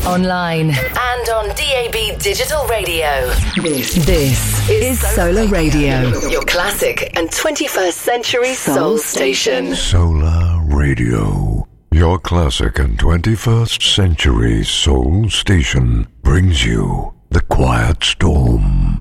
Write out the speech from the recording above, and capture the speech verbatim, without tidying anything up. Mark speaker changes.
Speaker 1: online, and on D A B Digital Radio. This, this is Solar Radio, your classic and twenty-first century soul station.
Speaker 2: Solar Radio, your classic and twenty-first century soul station, brings you The Quiet Storm.